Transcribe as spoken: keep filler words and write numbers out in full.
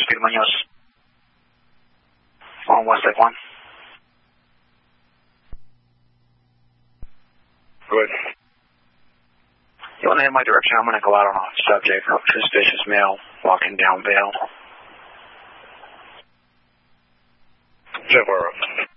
Peter Munoz. On Westlake one. Good. You want to head my direction? I'm going to go out on a subject, suspicious male walking down Vale. Jaguar.